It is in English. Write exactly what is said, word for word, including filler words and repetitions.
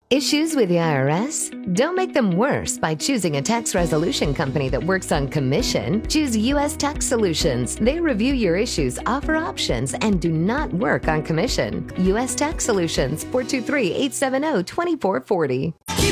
Issues with the I R S? Don't make them worse by choosing a tax resolution company that works on commission. Choose U S Tax Solutions. They review your issues, offer options, and do not work on commission. U S Tax Solutions, four two three, eight seven zero, two four four zero.